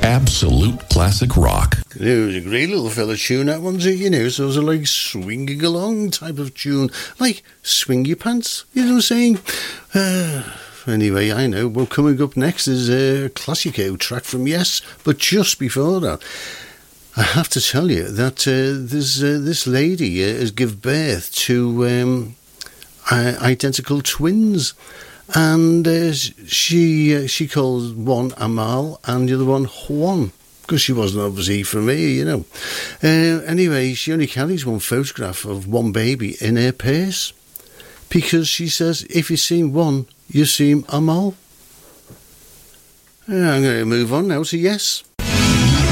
Absolute classic rock. It was a great little fella tune, that one, too, so it was a, like, swinging along type of tune, like Swing Your Pants, you know what I'm saying? Anyway, I know. Well, coming up next is a Classico track from Yes, but just before that, I have to tell you that this lady has given birth to identical twins. And she calls one Amal and the other one Juan, because she wasn't obviously from here, Anyway, she only carries one photograph of one baby in her purse, because she says, if you've seen one, you've seen Amal. I'm going to move on now to Yes.